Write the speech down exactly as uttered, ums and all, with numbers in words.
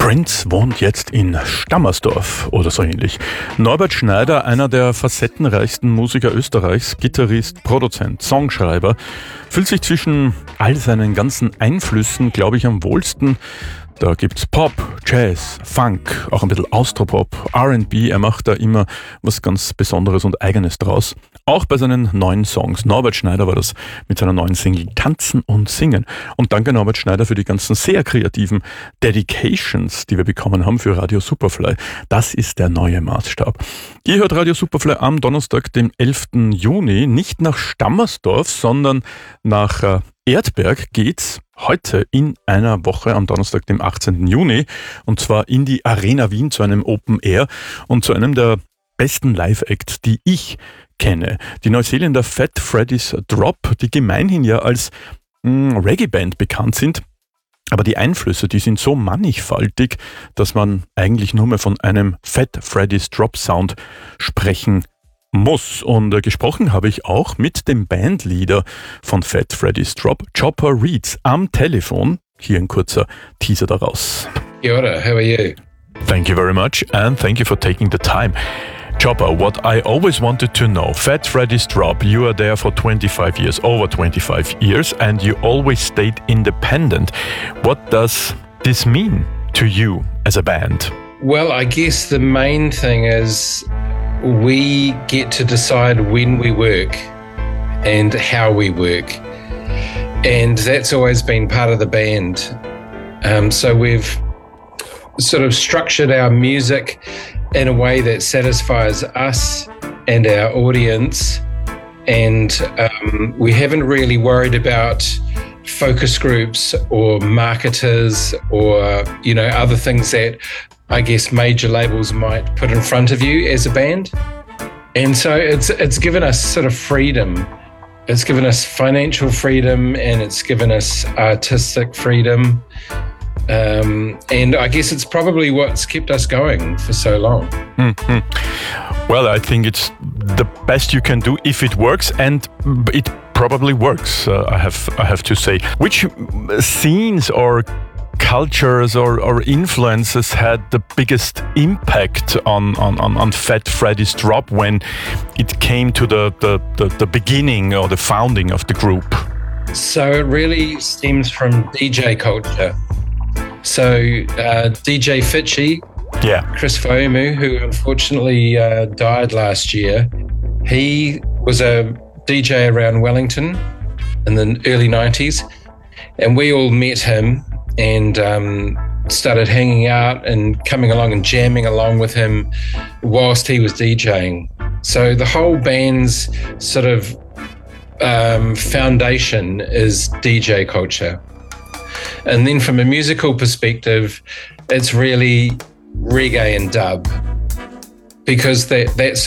Prince wohnt jetzt in Stammersdorf oder so ähnlich. Norbert Schneider, einer der facettenreichsten Musiker Österreichs, Gitarrist, Produzent, Songschreiber, fühlt sich zwischen all seinen ganzen Einflüssen, glaube ich, am wohlsten. Da gibt's Pop, Jazz, Funk, auch ein bisschen Austropop, R and B. Er macht da immer was ganz Besonderes und Eigenes draus. Auch bei seinen neuen Songs. Norbert Schneider war das mit seiner neuen Single Tanzen und Singen. Und danke Norbert Schneider für die ganzen sehr kreativen Dedications, die wir bekommen haben für Radio Superfly. Das ist der neue Maßstab. Ihr hört Radio Superfly am Donnerstag, dem elften Juni. Nicht nach Stammersdorf, sondern nach äh, Erdberg geht's heute in einer Woche am Donnerstag, dem achtzehnten Juni, und zwar in die Arena Wien zu einem Open Air und zu einem der besten Live-Acts, die ich kenne. Die Neuseeländer Fat Freddy's Drop, die gemeinhin ja als mh, Reggae-Band bekannt sind, aber die Einflüsse, die sind so mannigfaltig, dass man eigentlich nur mehr von einem Fat Freddy's Drop Sound sprechen muss. Und äh, gesprochen habe ich auch mit dem Bandleader von Fat Freddy's Drop, Chopper Reads, am Telefon. Hier ein kurzer Teaser daraus. Kia ora, how are you? Thank you very much and thank you for taking the time. Chopper, what I always wanted to know, Fat Freddy's Drop, you are there for twenty-five years, over twenty-five years, and you always stayed independent. What does this mean to you as a band? Well, I guess the main thing is we get to decide when we work and how we work. And that's always been part of the band. Um, so we've sort of structured our music in a way that satisfies us and our audience. And um, we haven't really worried about focus groups or marketers or, you know, other things that I guess major labels might put in front of you as a band. And so it's it's given us sort of freedom. It's given us financial freedom and it's given us artistic freedom. Um, and I guess it's probably what's kept us going for so long. Mm-hmm. Well, I think it's the best you can do if it works, and it probably works, uh, I have I have to say. Which scenes or cultures or, or influences had the biggest impact on, on, on, on Fat Freddy's Drop when it came to the, the, the, the beginning or the founding of the group? So it really stems from D J culture. So uh, D J Fitchie, yeah. Chris Faumu, who unfortunately uh, died last year, he was a D J around Wellington in the early nineties, and we all met him and um, started hanging out and coming along and jamming along with him whilst he was DJing. So the whole band's sort of um, foundation is D J culture. And then from a musical perspective, it's really reggae and dub, because that that's